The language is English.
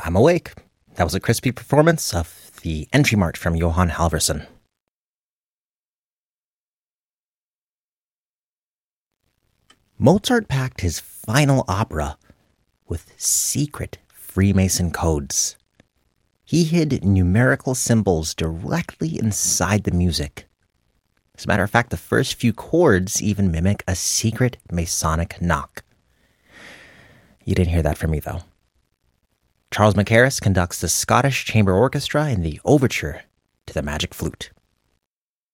I'm awake. That was a crispy performance of the entry march from Johan Halvorsen. Mozart packed his final opera with secret Freemason codes. He hid numerical symbols directly inside the music. As a matter of fact, the first few chords even mimic a secret Masonic knock. You didn't hear that from me, though. Charles Mackerras conducts the Scottish Chamber Orchestra in the overture to the Magic Flute.